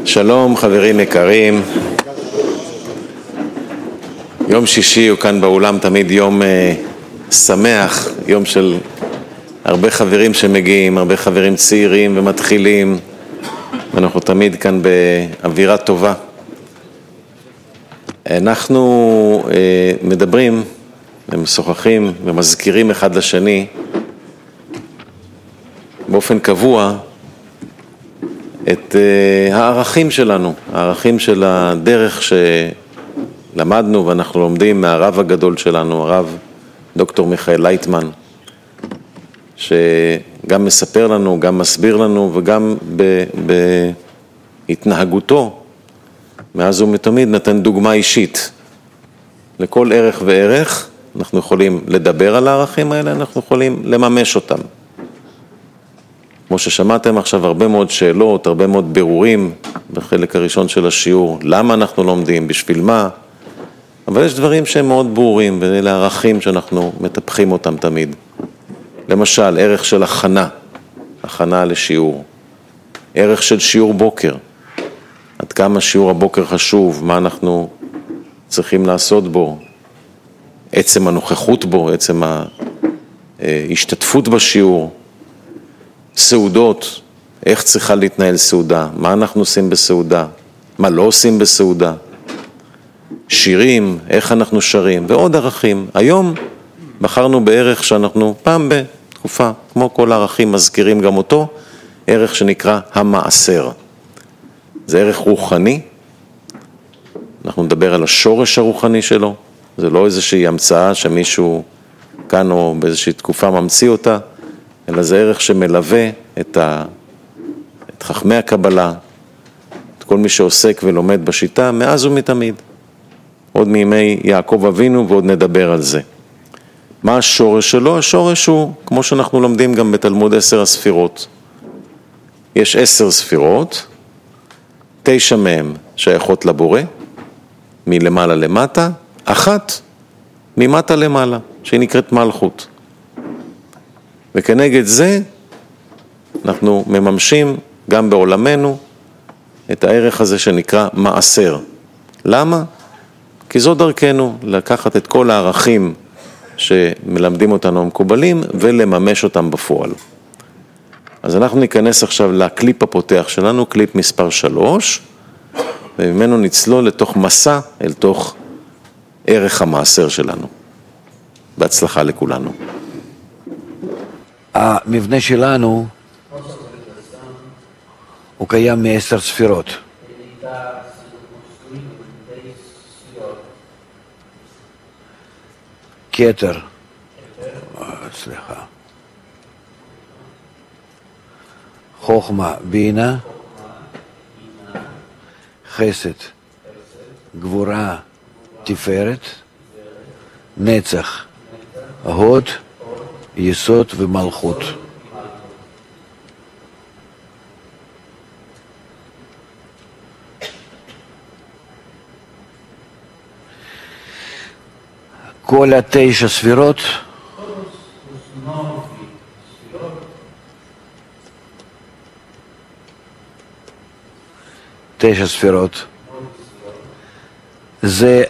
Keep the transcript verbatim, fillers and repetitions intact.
שלום חברים יקרים, יום שישי הוא כאן באולם תמיד יום אה, שמח, יום של הרבה חברים שמגיעים, הרבה חברים צעירים ומתחילים, ואנחנו תמיד כאן באווירה טובה. אנחנו אה, מדברים ומשוחחים ומזכירים אחד לשני באופן קבוע את uh, הערכים שלנו, הערכים של הדרך שלמדנו ואנחנו לומדים מהרב הגדול שלנו, הרב דוקטור מיכאל לייטמן, שגם מספר לנו, גם מסביר לנו וגם בהתנהגותו, מאז ומתמיד נתן דוגמה אישית. לכל ערך וערך אנחנו יכולים לדבר על הערכים האלה, אנחנו יכולים לממש אותם. כמו ששמעתם עכשיו הרבה מאוד שאלות, הרבה מאוד בירורים בחלק הראשון של השיעור, למה אנחנו לומדים, בשביל מה, אבל יש דברים שהם מאוד ברורים, ואלה ערכים שאנחנו מטפחים אותם תמיד. למשל, ערך של הכנה, הכנה לשיעור, ערך של שיעור בוקר, עד כמה שיעור הבוקר חשוב, מה אנחנו צריכים לעשות בו, עצם הנוכחות בו, עצם ההשתתפות בשיעור, סעודות, איך צריכה להתנהל סעודה, מה אנחנו עושים בסעודה, מה לא עושים בסעודה, שירים, איך אנחנו שרים, ועוד ערכים. היום בחרנו בערך שאנחנו פעם בתקופה, כמו כל הערכים, מזכירים גם אותו, ערך שנקרא המעשר. זה ערך רוחני, אנחנו נדבר על השורש הרוחני שלו, זה לא איזושהי המצאה שמישהו כאן או באיזושהי תקופה ממציא אותה, אלא זה ערך שמלווה את, ה... את חכמי הקבלה, את כל מי שעוסק ולומד בשיטה, מאז ומתמיד. עוד מימי יעקב אבינו ועוד נדבר על זה. מה השורש שלו? השורש הוא, כמו שאנחנו לומדים גם בתלמוד עשר הספירות. יש עשר ספירות, תשע מהם שייכות לבורא, מלמעלה למטה, אחת ממטה למעלה, שהיא נקראת מלכות. וכנגד זה אנחנו מממשים גם בעולמנו את הערך הזה שנקרא מעשר. למה? כי זו דרכנו לקחת את כל הערכים שמלמדים אותנו המקובלים ולממש אותם בפועל. אז אנחנו ניכנס עכשיו לקליפ הפותח שלנו, קליפ מספר שלוש, וממנו נצלול לתוך מסע אל תוך ערך המעשר שלנו. בהצלחה לכולנו. המבנה שלנו הוא קיים מעשר ספירות. כתר, סליחה, חוכמה, בינה, חסד, גבורה, תפארת, נצח, הוד, יסוד ומלכות. כל התשע ספירות תשע ספירות זה